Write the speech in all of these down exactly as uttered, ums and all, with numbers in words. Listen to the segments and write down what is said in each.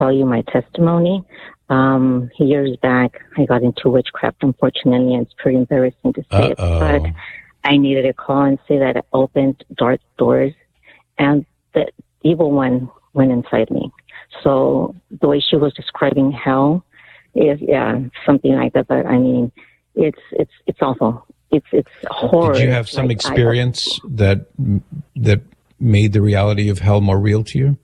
tell you my testimony. Um, years back, I got into witchcraft, unfortunately, and it's pretty embarrassing to say Uh-oh. it. But I needed to call and say that it opened dark doors, and the evil one went inside me. So the way she was describing hell is, yeah, something like that. But I mean, it's it's it's awful. It's it's horrible. Did you have some like, experience I, that that made the reality of hell more real to you?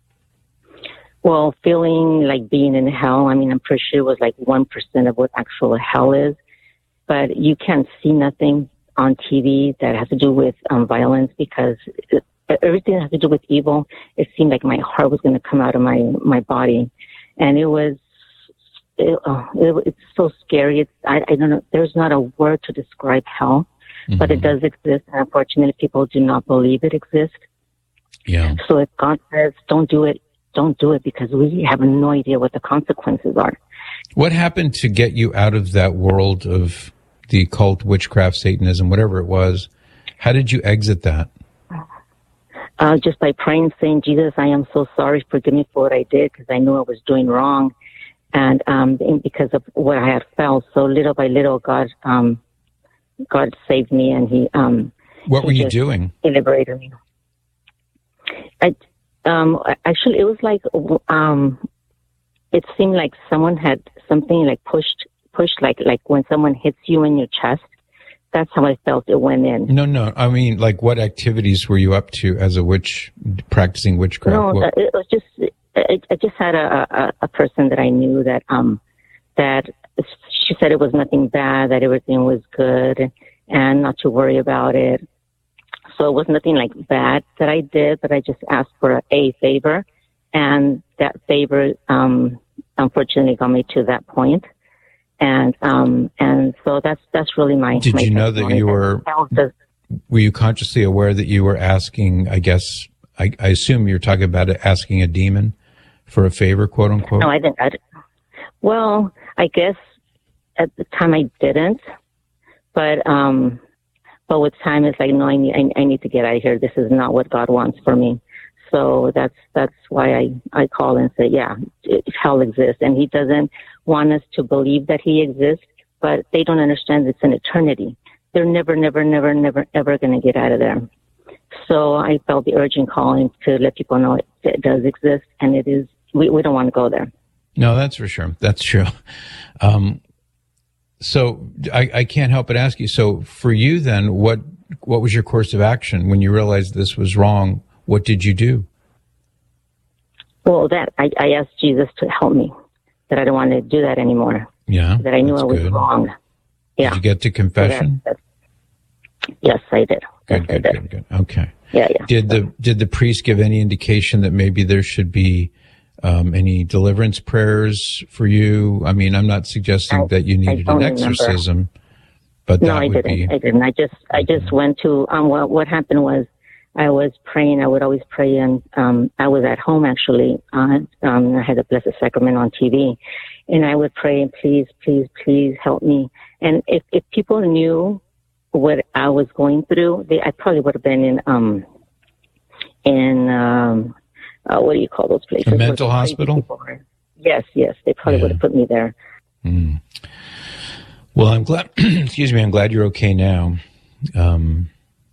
Well, feeling like being in hell, I mean, I'm pretty sure it was like one percent of what actual hell is. But you can't see nothing on T V that has to do with um, violence, because it, everything that has to do with evil, it seemed like my heart was going to come out of my, my body. And it was, it, uh, it, it's so scary. It's, I, I don't know, there's not a word to describe hell, mm-hmm. but it does exist. And unfortunately, people do not believe it exists. Yeah. So if God says, don't do it, don't do it, because we have no idea what the consequences are. What happened to get you out of that world of the occult, witchcraft, Satanism, whatever it was? How did you exit that? Uh, just by praying, saying, Jesus, I am so sorry. Forgive me for what I did, because I knew I was doing wrong. And um, because of what I had felt. So little by little, God um, God saved me, and he um, What he were you doing? He liberated me. I, um, actually, it was like, um, it seemed like someone had something like pushed, pushed like, like when someone hits you in your chest. That's how I felt it went in. No, no. I mean, like, what activities were you up to as a witch, practicing witchcraft? No, what? it was just, I, I just had a, a, a person that I knew that, um, that she said it was nothing bad, that everything was good, and not to worry about it. So it was nothing like bad that I did, but I just asked for a, a favor, and that favor, um, unfortunately got me to that point. And, um, and so that's, that's really my, Did my you know that you were, were you consciously aware that you were asking, I guess, I, I assume you're talking about it, asking a demon for a favor, quote unquote? No, I didn't. I didn't. Well, I guess at the time I didn't, but, um, but with time it's like, no, I need, I, I need to get out of here. This is not what God wants for me. So that's, that's why I, I call and say, yeah, it, hell exists. And he doesn't want us to believe that he exists, but they don't understand it's an eternity. They're never, never, never, never, ever going to get out of there. So I felt the urgent calling to let people know it, it does exist, and it is, we, we don't want to go there. No, that's for sure. That's true. Um, so I, I can't help but ask you, so for you then, what, what was your course of action when you realized this was wrong? What did you do? Well, that I, I asked Jesus to help me, that I don't want to do that anymore. Yeah. That I knew I was good. wrong. Yeah. Did you get to confession? So that, yes, I did. Good, yes, good, I did. good, good. Okay. Yeah, yeah. Did the, did the priest give any indication that maybe there should be, um, any deliverance prayers for you? I mean, I'm not suggesting I, that you needed an exorcism, remember. But that no, I would didn't. be. I didn't. I just, I just mm-hmm. went to, um, what, what happened was, I was praying. I would always pray, and um, I was at home actually. Uh, um, I had the Blessed Sacrament on T V, and I would pray, please, please, please help me. And if, if people knew what I was going through, they, I probably would have been in um, in um, uh, what do you call those places? A mental hospital. Yes, yes, they probably yeah. would have put me there. Mm. Well, I'm glad. excuse me. I'm glad you're okay now. Um,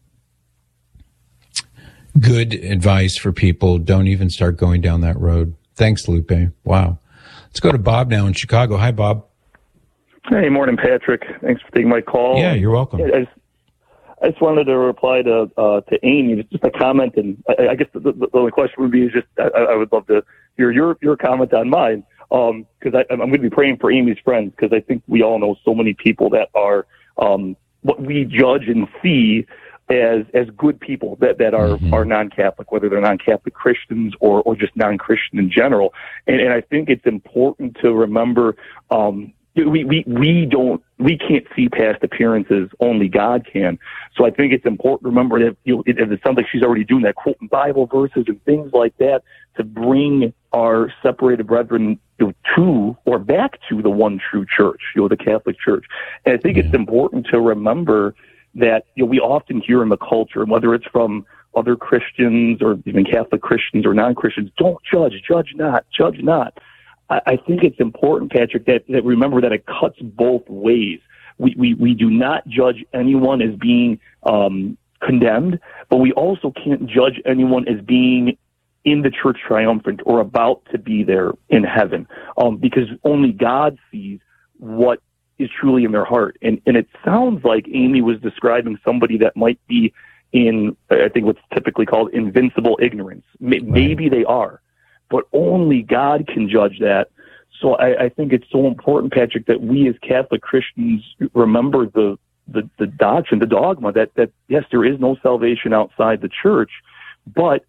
Good advice for people. Don't even start going down that road. Thanks, Lupe. Wow. Let's go to Bob now in Chicago. Hi, Bob. Hey, morning, Patrick. Thanks for taking my call. Yeah, you're welcome. I just, I just wanted to reply to uh, to Amy, just a comment, and I, I guess the, the, the only question would be is just I, I would love to hear your your comment on mine, because um, I'm going to be praying for Amy's friends, because I think we all know so many people that are um, what we judge and see as as good people that, that are, mm-hmm. are non-Catholic, whether they're non-Catholic Christians or, or just non-Christian in general. And, and I think it's important to remember um, we, we, we don't, we can't see past appearances, only God can. So I think it's important to remember that, you know, it, it sounds like she's already doing that, quoting Bible verses and things like that, to bring our separated brethren, you know, to or back to the one true church, you know, the Catholic Church. And I think mm-hmm. it's important to remember that, you know, we often hear in the culture, whether it's from other Christians or even Catholic Christians or non-Christians. Don't judge, judge not, judge not. I, I think it's important, Patrick, that, that remember that it cuts both ways. We, we, we do not judge anyone as being um, condemned, but we also can't judge anyone as being in the church triumphant or about to be there in heaven, um, because only God sees what is truly in their heart. And, and it sounds like Amy was describing somebody that might be in, I think, what's typically called invincible ignorance. Maybe they are, but only God can judge that. So I, I think it's so important, Patrick, that we as Catholic Christians remember the, the, the doctrine, the dogma that, that, yes, there is no salvation outside the church, but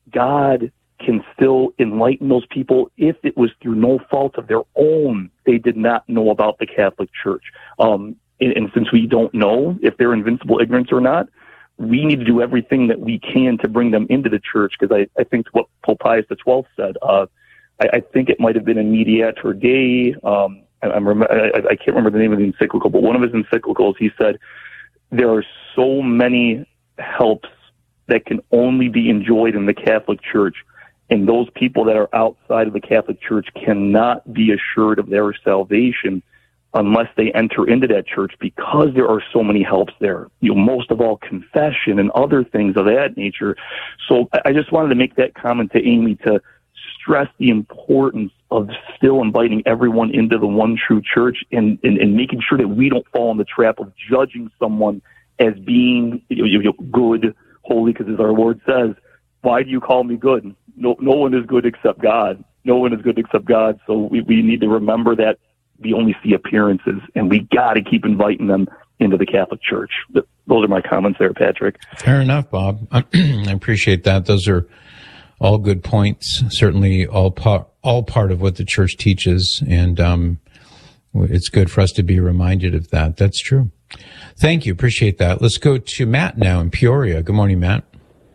God can still enlighten those people if it was through no fault of their own they did not know about the Catholic Church. Um, and, and since we don't know if they're invincible ignorance or not, we need to do everything that we can to bring them into the church, because I, I think what Pope Pius the twelfth said, uh, I, I think it might have been in Mediator Dei. Um, I, I'm rem- I, I can't remember the name of the encyclical, but one of his encyclicals, he said, there are so many helps that can only be enjoyed in the Catholic Church, and those people that are outside of the Catholic Church cannot be assured of their salvation unless they enter into that church, because there are so many helps there. You know, most of all, confession and other things of that nature. So I just wanted to make that comment to Amy to stress the importance of still inviting everyone into the one true church, and, and, and making sure that we don't fall in the trap of judging someone as being, you know, good, holy, because as our Lord says, why do you call me good? No, no one is good except God. No one is good except God. So we, we need to remember that we only see appearances, and we got to keep inviting them into the Catholic Church. Those are my comments there, Patrick. Fair enough, Bob. I appreciate that. Those are all good points. Certainly all part, all part of what the church teaches. And, um, it's good for us to be reminded of that. That's true. Thank you. Appreciate that. Let's go to Matt now in Peoria. Good morning, Matt.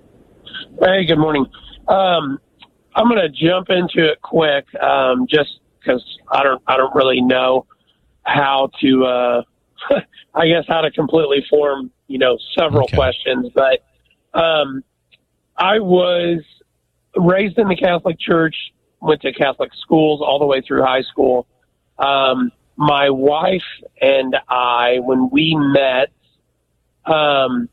Hey, good morning. Um, I'm going to jump into it quick, um, just because I don't, I don't really know how to, uh, I guess how to completely form, you know, several okay. questions. But um, I was raised in the Catholic Church, went to Catholic schools all the way through high school. Um, my wife and I, when we met, um,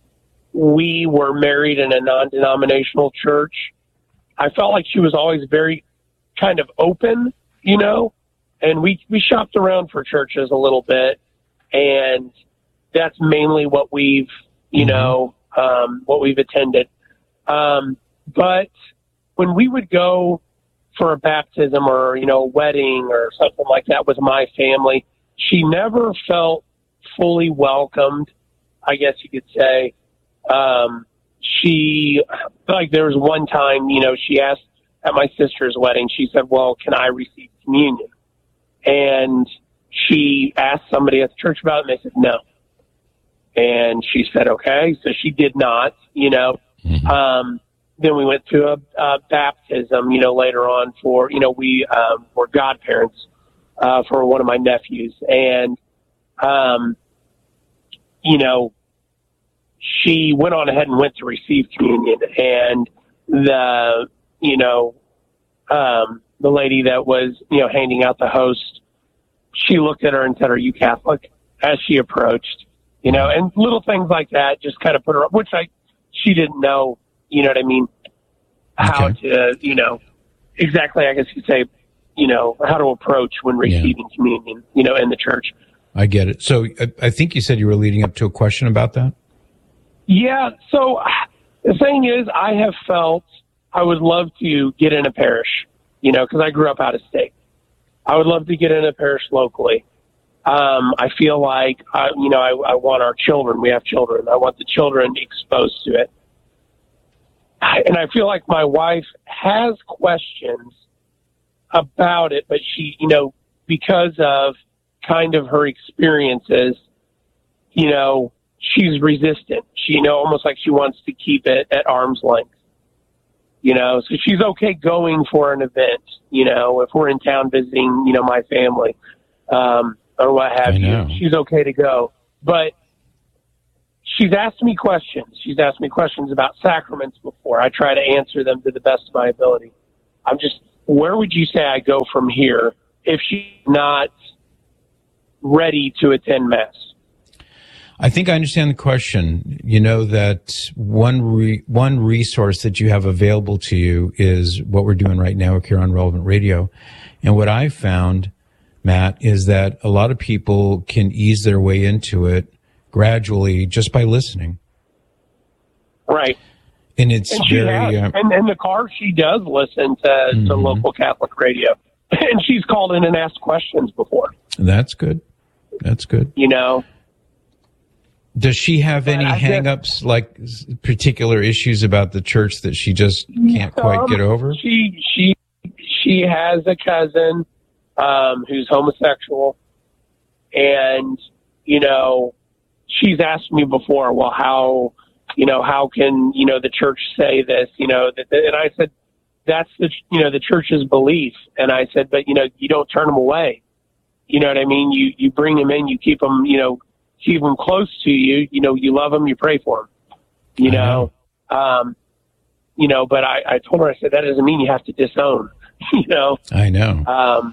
we were married in a non-denominational church. I felt like she was always very kind of open, you know, and we, we shopped around for churches a little bit, and that's mainly what we've, you mm-hmm. know, um, what we've attended. Um, but when we would go for a baptism or, you know, a wedding or something like that with my family, she never felt fully welcomed, I guess you could say. Um, she, like, there was one time, you know, she asked at my sister's wedding, she said, well, can I receive communion? And she asked somebody at the church about it, and they said no. And she said, okay. So she did not, you know. Mm-hmm. Um, then we went to a, a baptism, you know, later on for, you know, we um, were godparents uh, for one of my nephews. And, um, you know, she went on ahead and went to receive communion. And the, you know, um, the lady that was, you know, handing out the host, she looked at her and said, are you Catholic? As she approached, you know, and little things like that just kind of put her up, which I, she didn't know, you know what I mean? How okay. to, you know, exactly, I guess you'd say, you know, how to approach when receiving yeah. communion, you know, in the church. I get it. So I, I think you said you were leading up to a question about that? Yeah. So the thing is, I have felt I would love to get in a parish, you know, because I grew up out of state. I would love to get in a parish locally. Um, I feel like, I, you know, I, I want our children, we have children, I want the children exposed to it. I, and I feel like my wife has questions about it, but she, you know, because of kind of her experiences, you know, she's resistant. She, you know, almost like she wants to keep it at arm's length, you know, so she's okay going for an event, you know, if we're in town visiting, you know, my family, um, or what have you, she's okay to go. But she's asked me questions. She's asked me questions about sacraments before. I try to answer them to the best of my ability. I'm just, where would you say I go from here if she's not ready to attend Mass? I think I understand the question. You know that one re- one resource that you have available to you is what we're doing right now here on Relevant Radio. And what I found, Matt, is that a lot of people can ease their way into it gradually just by listening. Right. And it's and very... Has, uh, and in the car, she does listen to, mm-hmm. to local Catholic radio. And she's called in and asked questions before. That's good. That's good. You know... Does she have any I hang-ups, just, like particular issues about the church that she just can't um, quite get over? She she she has a cousin um, who's homosexual, and you know, she's asked me before, well, how you know how can you know the church say this? You know, that, and I said that's the you know the church's belief, and I said, but you know, you don't turn them away. You know what I mean? You you bring them in, you keep them, you know. keep them close to you, you know, you love them, you pray for them, you know, know. Um, you know, but I, I told her, I said, that doesn't mean you have to disown, you know. I know. Um,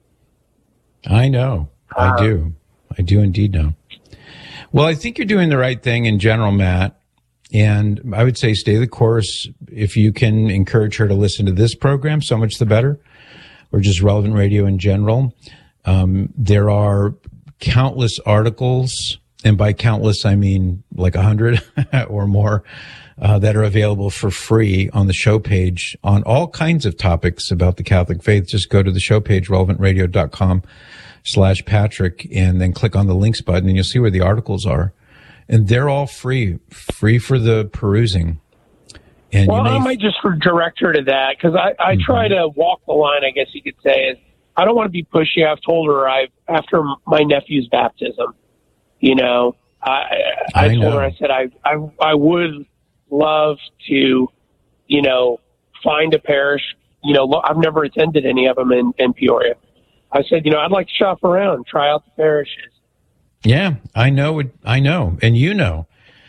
I know. I uh, do. I do indeed know. Well, I think you're doing the right thing in general, Matt. And I would say stay the course. If you can encourage her to listen to this program, so much the better, or just Relevant Radio in general. Um, there are countless articles, and by countless, I mean like a hundred or more, uh, that are available for free on the show page on all kinds of topics about the Catholic faith. Just go to the show page, relevantradio.com slash Patrick, and then click on the links button, and you'll see where the articles are. And they're all free, free for the perusing. And well, you may I might just direct her to that, because I, I mm-hmm. try to walk the line, I guess you could say, is I don't want to be pushy. I've told her I've after my nephew's baptism, you know, I I, I told know. her I said I, I I would love to, you know, find a parish. You know, I've never attended any of them in, in Peoria. I said, you know, I'd like to shop around, try out the parishes. Yeah, I know. I know, and you know.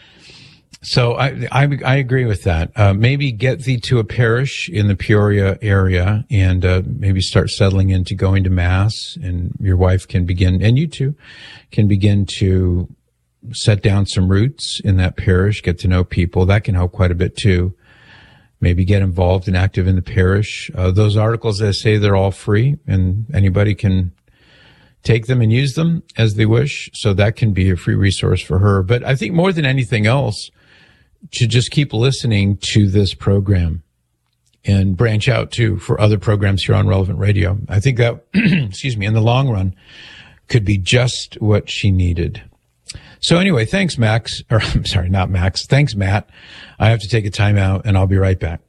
So I, I, I agree with that. Uh, maybe get thee to a parish in the Peoria area, and uh, maybe start settling into going to Mass, and your wife can begin, and you too, can begin to set down some roots in that parish, get to know people. That can help quite a bit too. Maybe get involved and active in the parish. Uh, those articles, as I say, they're all free, and anybody can take them and use them as they wish. So that can be a free resource for her. But I think more than anything else, to just keep listening to this program and branch out too for other programs here on Relevant Radio. I think that, excuse me, in the long run could be just what she needed. So anyway, thanks, Max, or I'm sorry, not Max. Thanks, Matt. I have to take a time out, and I'll be right back.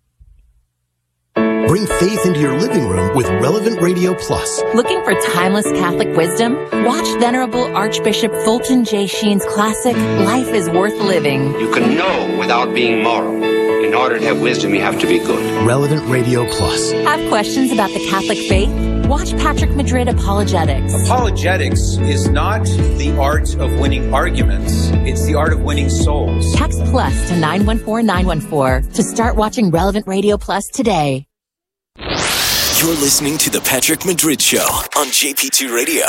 Bring faith into your living room with Relevant Radio Plus. Looking for timeless Catholic wisdom? Watch Venerable Archbishop Fulton J. Sheen's classic, Life is Worth Living. You can know without being moral. In order to have wisdom, you have to be good. Relevant Radio Plus. Have questions about the Catholic faith? Watch Patrick Madrid Apologetics. Apologetics is not the art of winning arguments. It's the art of winning souls. Text plus to nine one four nine one four to start watching Relevant Radio Plus today. You're listening to The Patrick Madrid Show on J P two Radio.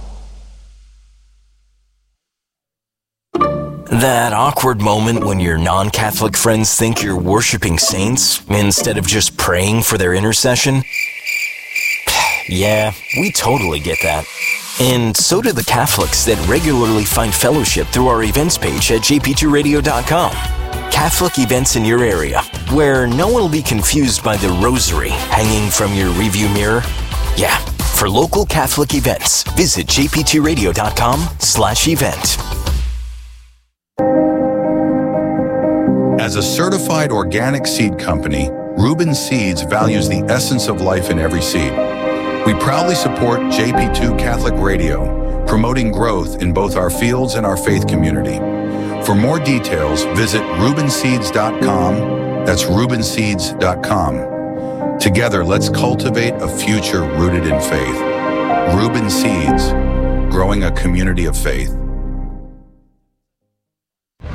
That awkward moment when your non-Catholic friends think you're worshiping saints instead of just praying for their intercession? Yeah, we totally get that. And so do the Catholics that regularly find fellowship through our events page at j p two radio dot com. Catholic events in your area, where no one will be confused by the rosary hanging from your rearview mirror. Yeah, for local Catholic events, visit j p two radio dot com slash event. As a certified organic seed company, Reuben Seeds values the essence of life in every seed. We proudly support J P two Catholic Radio, promoting growth in both our fields and our faith community. For more details, visit reuben seeds dot com. That's reuben seeds dot com. Together, let's cultivate a future rooted in faith. Reuben Seeds, growing a community of faith.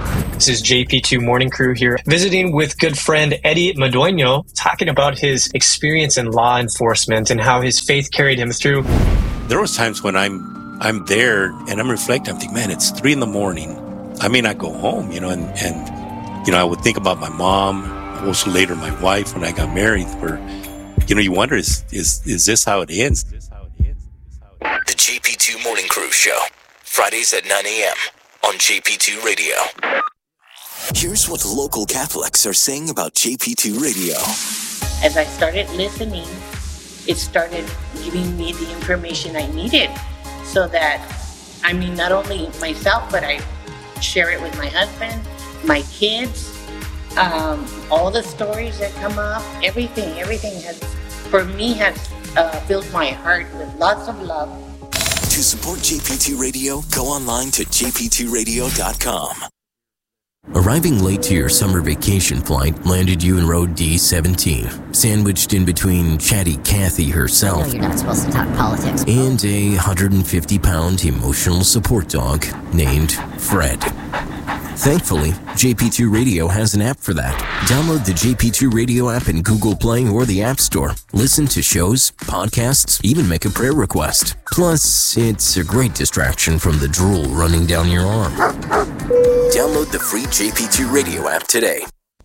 This is J P two Morning Crew here, visiting with good friend Eddie Madueño, talking about his experience in law enforcement and how his faith carried him through. There was times when I'm I'm there and I'm reflecting. I'm thinking, man, it's three in the morning. I may not go home, you know, and, and you know, I would think about my mom, also later my wife when I got married, where, you know, you wonder, is is is this how it ends? The J P two Morning Crew Show, Fridays at nine a.m. on J P two Radio. Here's what local Catholics are saying about J P two Radio. As I started listening, it started giving me the information I needed so that, I mean, not only myself, but I share it with my husband, my kids, um, all the stories that come up, everything, everything has, for me, has uh, filled my heart with lots of love. To support J P two Radio, go online to j p two radio dot com. Arriving late to your summer vacation flight landed you in row D seventeen, sandwiched in between chatty Kathy herself. I know you're not supposed to talk politics. And a one hundred fifty pound emotional support dog named Fred. Thankfully, J P two Radio has an app for that. Download the J P two Radio app in Google Play or the App Store. Listen to shows, podcasts, even make a prayer request. Plus, it's a great distraction from the drool running down your arm. Download the free J P two Radio app today.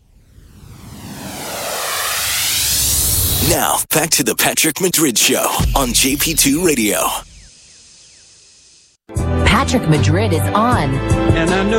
Now, back to the Patrick Madrid Show on J P two Radio. Patrick Madrid is on. And I know